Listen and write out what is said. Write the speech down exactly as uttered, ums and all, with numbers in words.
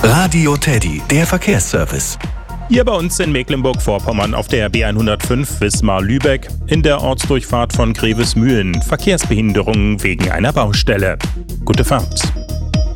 Radio Teddy, der Verkehrsservice. Hier bei uns in Mecklenburg-Vorpommern auf der B hundertfünf Wismar-Lübeck in der Ortsdurchfahrt von Grevesmühlen Verkehrsbehinderungen wegen einer Baustelle. Gute Fahrt.